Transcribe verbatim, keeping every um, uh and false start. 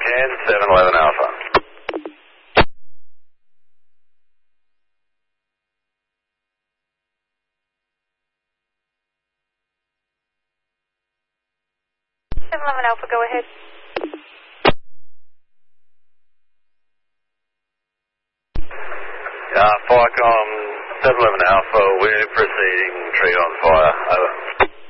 can, seven eleven Alpha. seven eleven Alpha, go ahead. Uh, Firecom, seven eleven Alpha, we're proceeding, tree on fire, over.